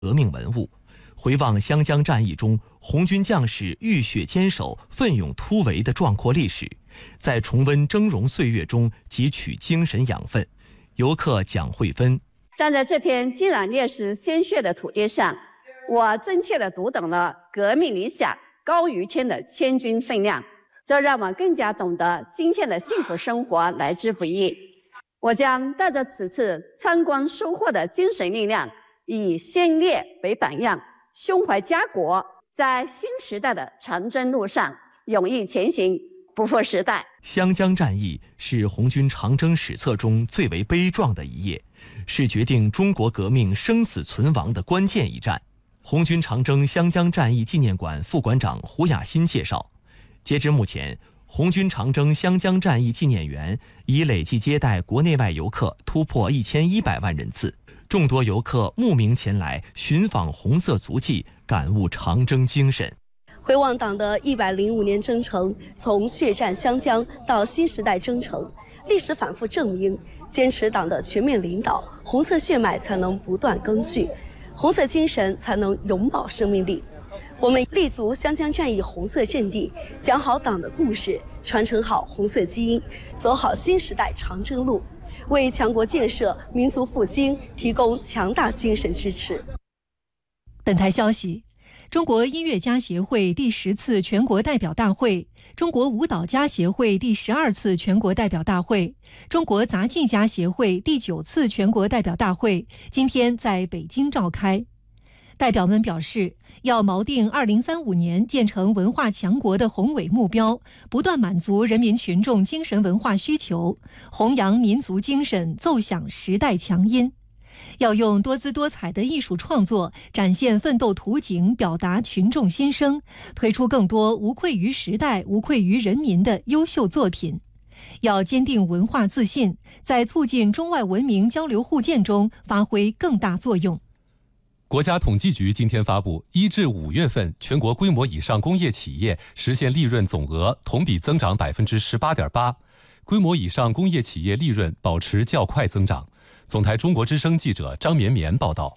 革命文物，回望湘江战役中红军将士浴血坚守、奋勇突围的壮阔历史，在重温峥嵘岁月中汲取精神养分。游客蒋慧芬： 站在这片浸染烈士鲜血的土地上，我真切地读懂了革命理想高于天的千钧分量，这让我更加懂得今天的幸福生活来之不易。我将带着此次参观收获的精神力量，以先烈为榜样，胸怀家国，在新时代的长征路上勇毅前行，不负时代。 湘江战役是红军长征史册中最为悲壮的一页，是决定中国革命生死存亡的关键一战。红军长征湘江战役纪念馆副馆长胡雅欣介绍，截至目前，红军长征湘江战役纪念园已累计接待国内外游客突破1100万人次，众多游客慕名前来寻访红色足迹，感悟长征精神。 回望党的105年征程，从血战湘江到新时代征程，历史反复证明，坚持党的全面领导，红色血脉才能不断更续，红色精神才能永葆生命力。我们立足湘江战役红色阵地，讲好党的故事，传承好红色基因，走好新时代长征路，为强国建设、民族复兴提供强大精神支持。 本台消息，中国音乐家协会第10次全国代表大会、中国舞蹈家协会第12次全国代表大会、中国杂技家协会第9次全国代表大会今天在北京召开。代表们表示，要锚定2035年建成文化强国的宏伟目标，不断满足人民群众精神文化需求，弘扬民族精神，奏响时代强音。要用多姿多彩的艺术创作展现奋斗图景，表达群众心声，推出更多无愧于时代、无愧于人民的优秀作品。要坚定文化自信，在促进中外文明交流互鉴中发挥更大作用。 国家统计局今天发布，1至5月份全国规模以上工业企业实现利润总额同比增长 18.8%， 规模以上工业企业利润保持较快增长。总台中国之声记者张绵绵报道。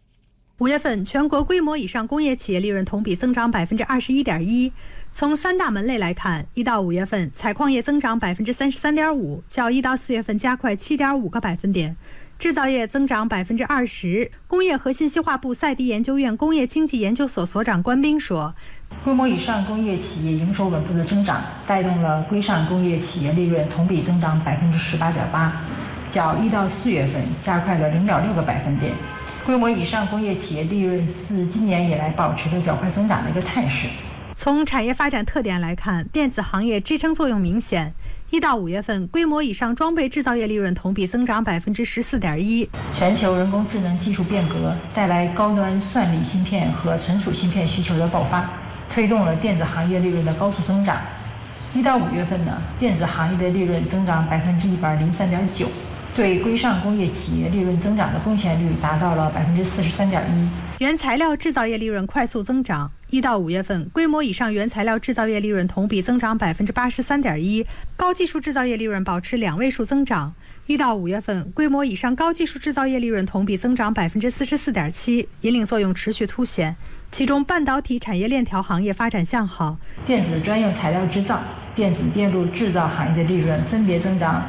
5月份全国规模以上工业企业利润同比增长 21.1%。从3大门类来看，1到5月份采矿业增长 33.5%， 较1到4月份加快 7.5个百分点。制造业增长 20%。 工业和信息化部赛迪研究院工业经济研究所所长关斌说， 规模以上工业企业营收稳步的增长，带动了规上工业企业利润同比增长 18.8%， 较1到4月份加快了 0.6个百分点。规模以上工业企业利润自今年以来保持着较快增长的一个态势。 从产业发展特点来看，电子行业支撑作用明显。1到5月份，规模以上装备制造业利润同比增长 14.1%。 全球人工智能技术变革带来高端算力芯片和存储芯片需求的爆发，推动了电子行业利润的高速增长。1到5月份呢，电子行业的利润增长 103.9%， 对规上工业企业利润增长的贡献率达到了 43.1%。 原材料制造业利润快速增长。1到5月份，规模以上原材料制造业利润同比增长 83.1%， 高技术制造业利润保持2位数增长。1到5月份，规模以上高技术制造业利润同比增长 44.7%， 引领作用持续凸显。其中，半导体产业链条行业发展向好， 电子专用材料制造、电子电路制造行业的利润分别增长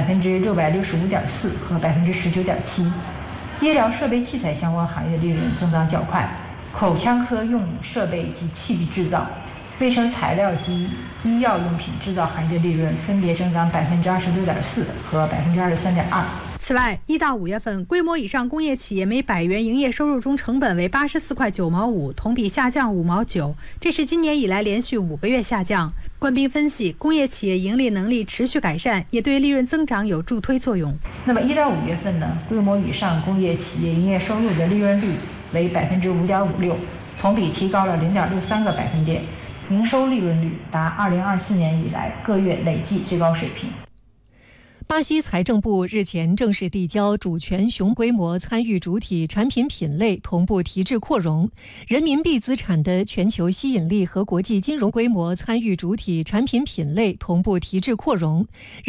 665.4% 和 19.7%。医疗设备器材相关行业利润增长较快，口腔科用设备及器具制造、卫生材料及医药用品制造行业的利润分别增长 26.4% 和 23.2%。 此外，1到5月份，规模以上工业企业每100元营业收入中成本为84块9毛5，同比下降5毛9，这是今年以来连续5个月下降。关斌分析，工业企业盈利能力持续改善，也对利润增长有助推作用。 那么1到5月份呢，规模以上工业企业营业收入的利润率为 5.56%， 同比提高了 0.63个百分点，营收利润率达2024年以来各月累计最高水平。 巴西财政部日前正式递交主权熊规模参与主体产品品类同步提质扩容、人民币资产的全球吸引力和国际金融规模参与主体产品品类同步提质扩容。